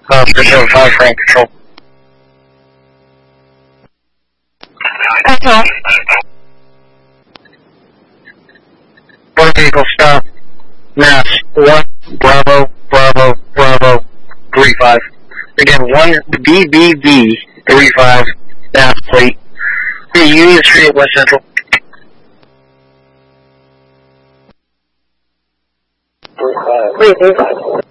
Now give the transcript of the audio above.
Control 5, Frank Control. Control. Motor vehicle stop. Mass 1 Bravo Bravo Bravo 35. Again, 1 BBB 35. Mass plate. Union Street, West Central. 35.